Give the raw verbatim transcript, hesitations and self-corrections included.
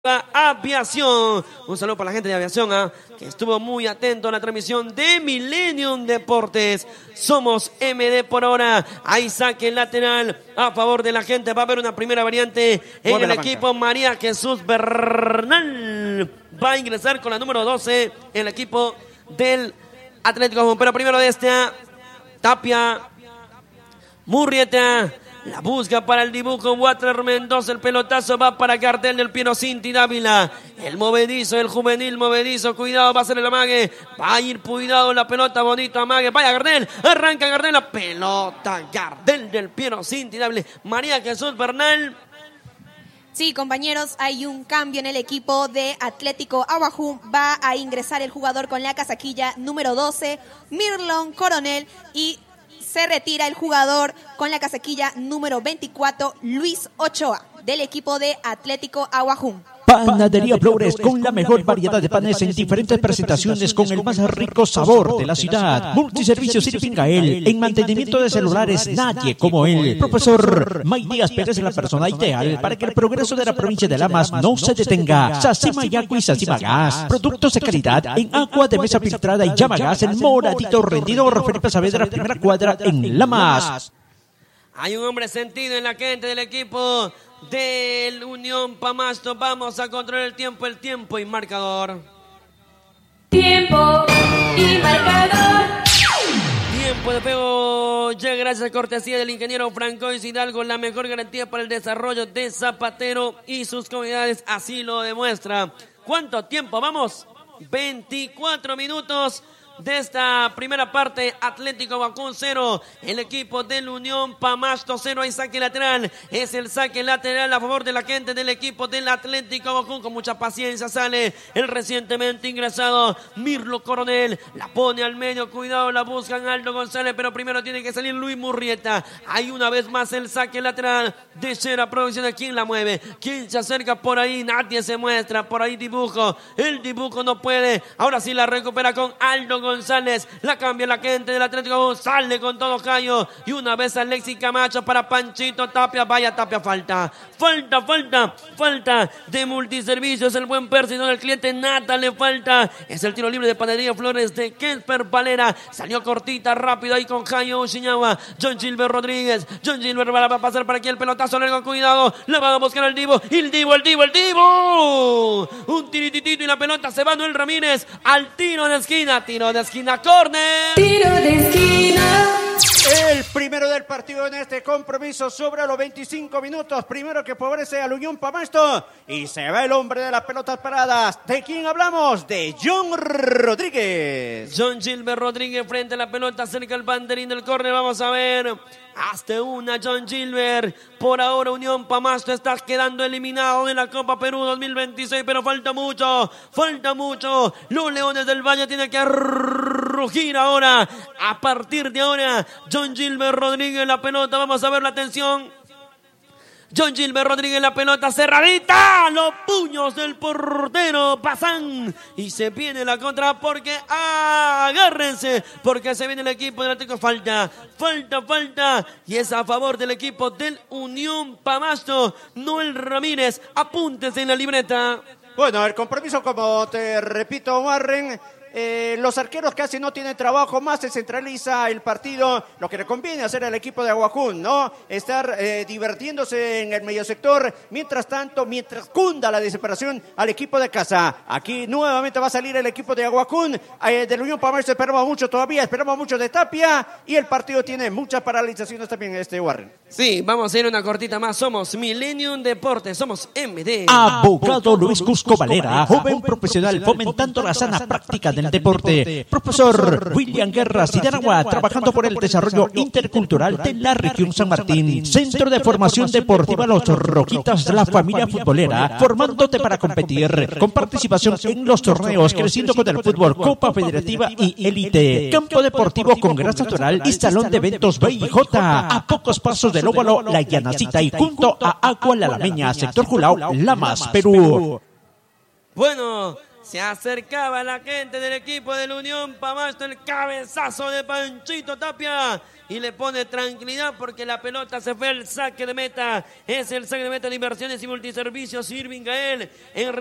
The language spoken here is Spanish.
Aviación. Un saludo para la gente de Aviación, ¿eh? que estuvo muy atento a la transmisión de Millennium Deportes. Somos M D por ahora. Ahí saque lateral a favor de la gente. Va a haber una primera variante en Mueve el equipo. Banca. María Jesús Bernal va a ingresar con la número doce en el equipo del Atlético. Pero primero de este Tapia Murrieta. La busca para el dibujo Water Mendoza. El pelotazo va para Gardel del Piero Cinti Dávila. El movedizo, el juvenil movedizo. Cuidado, va a ser el amague. Va a ir cuidado la pelota, bonito amague. Vaya Gardel, arranca Gardel. La pelota Gardel del Piero Cinti Dávila. María Jesús Bernal. Sí, compañeros, hay un cambio en el equipo de Atlético Aguajún. Va a ingresar el jugador con la casaquilla número doce, Mirlon Coronel, y se retira el jugador con la casaquilla número veinticuatro, Luis Ochoa, del equipo de Atlético Aguajún. Panadería Flores, con la mejor variedad de panes en diferentes presentaciones, con el más rico sabor de la ciudad. Multiservicios Sirpingael, en mantenimiento de celulares, nadie como él. Profesor May Díaz Pérez es la persona ideal para que el progreso de la provincia de Lamas no se detenga. Sacima Yacu y Sacima Gas, productos de calidad en agua de mesa filtrada y llama gas en Moradito Rendidor, Felipe Saavedra, primera cuadra en Lamas. Hay un hombre sentido en la gente del equipo del Unión Pamasto. Vamos a controlar el tiempo, el tiempo y marcador. Tiempo y marcador. Tiempo de juego llega gracias a cortesía del ingeniero Francois Hidalgo, la mejor garantía para el desarrollo de Zapatero y sus comunidades, así lo demuestra. ¿Cuánto tiempo? Vamos, veinticuatro minutos de esta primera parte. Atlético Aguajún cero, el equipo del Unión Pamasto cero. Hay saque lateral, es el saque lateral a favor de la gente del equipo del Atlético Aguajún. Con mucha paciencia sale el recientemente ingresado Mirlo Coronel, la pone al medio, cuidado, la buscan Aldo González, pero primero tiene que salir Luis Murrieta. Hay una vez más el saque lateral de Cera Producciones. ¿Quién la mueve? ¿Quién se acerca por ahí? Nadie se muestra, por ahí dibujo, el dibujo no puede, ahora sí la recupera con Aldo González. González, la cambia la gente del Atlético, sale con todo Cayo, y una vez Alexis Camacho para Panchito Tapia. Vaya Tapia, falta, falta, falta, falta de Multiservicios, el buen Persino del cliente, nada le falta, es el tiro libre de Panadería Flores de Kesper Palera, salió cortita, rápido ahí con Cayo Ushiñawa, John Gilbert Rodríguez, John Gilbert va a pasar para aquí el pelotazo largo, cuidado, le van a buscar al Divo, el Divo, el Divo, el Divo, un tirititito y la pelota se va Noel Ramírez al tiro de esquina, tiro de esquina, córner. Tiro de esquina. El primero del partido en este compromiso sobre los veinticinco minutos. Primero que favorece al Unión Pamasto. Y se va el hombre de las pelotas paradas. ¿De quién hablamos? De John Rodríguez. John Gilbert Rodríguez frente a la pelota, cerca el banderín del córner. Vamos a ver. Hasta una John Gilbert. Por ahora Unión Pamasto está quedando eliminado de la Copa Perú dos mil veintiséis, pero falta mucho, falta mucho. Los Leones del Valle tienen que rugir ahora. A partir de ahora, John Gilbert Rodríguez la pelota. Vamos a ver la atención. John Gilbert Rodríguez la pelota cerradita, los puños del portero pasan y se viene la contra porque agárrense, porque se viene el equipo del Atlético. Falta, falta, falta y es a favor del equipo del Unión Pamasto. Noel Ramírez, apúntese en la libreta. Bueno, el compromiso, como te repito, Warren, Eh, los arqueros casi no tienen trabajo, más se centraliza el partido. Lo que le conviene hacer al equipo de Aguajún, ¿no? Estar eh, divirtiéndose en el medio sector. Mientras tanto, mientras cunda la desesperación al equipo de casa. Aquí nuevamente va a salir el equipo de Aguajún. Eh, del Unión Pamasto esperamos mucho todavía, esperamos mucho de Tapia. Y el partido tiene muchas paralizaciones también, este Warren. Sí, vamos a ir una cortita más. Somos Millennium Deportes, somos M D. Abogado Luis Cusco Valera, joven profesional fomentando la sana práctica de el deporte. Profesor William Guerra Sidaragua, trabajando por el desarrollo intercultural de la región San Martín. Centro de Formación Deportiva Los Roquitas, la familia futbolera, formándote para competir, con participación en los torneos, creciendo con el fútbol, Copa Federativa y Élite. Campo deportivo con grasa natural y salón de eventos B y J. A pocos pasos del óvalo La Llanacita y junto a Agua La Lameña, sector Julao, Lamas, Perú. Bueno, Se acercaba la gente del equipo de la Unión Pabasto, el cabezazo de Panchito Tapia. Y le pone tranquilidad porque la pelota se fue al saque de meta. Es el saque de meta de Inversiones y Multiservicios Irving Gael. En